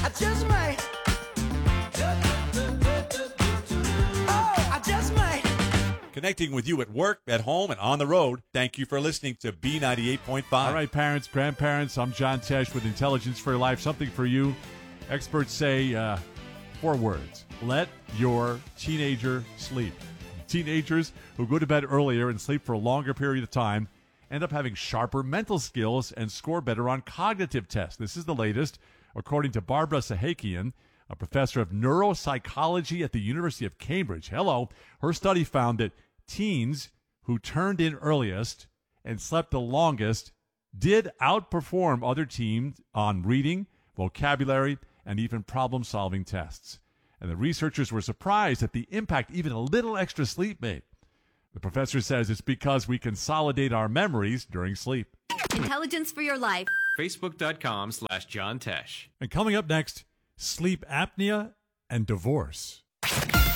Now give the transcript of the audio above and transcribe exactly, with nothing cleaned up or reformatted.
I just might. Oh, I just might. Connecting with you at work, at home, and on the road. Thank you for listening to B ninety-eight point five. All right, parents, grandparents, I'm John Tesh with Intelligence for Your Life, something for you. Experts say uh, four words. Let your teenager sleep. Teenagers who go to bed earlier and sleep for a longer period of time end up having sharper mental skills and score better on cognitive tests. This is the latest, according to Barbara Sahakian, a professor of neuropsychology at the University of Cambridge. Hello. Her study found that teens who turned in earliest and slept the longest did outperform other teens on reading, vocabulary, and even problem-solving tests. And the researchers were surprised at the impact even a little extra sleep made. The professor says it's because we consolidate our memories during sleep. Intelligence for Your Life. Facebook.com slash John Tesh. And coming up next, sleep apnea and divorce.